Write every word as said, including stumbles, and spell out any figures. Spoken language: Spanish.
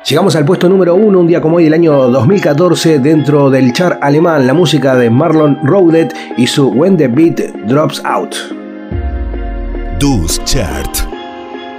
Llegamos al puesto número uno, un día como hoy del año dos mil catorce, dentro del chart alemán, la música de Marlon Rodet y su When the Beat Drops Out. Dus Chart.